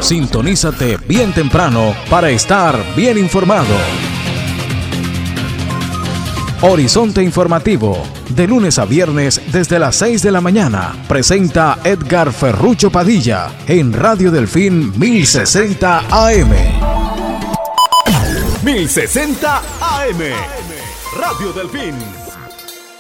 Sintonízate bien temprano para estar bien informado. Horizonte Informativo, de lunes a viernes desde las 6 de la mañana, presenta Edgar Ferrucho Padilla en Radio Delfín 1060 AM. 1060 AM, Radio Delfín.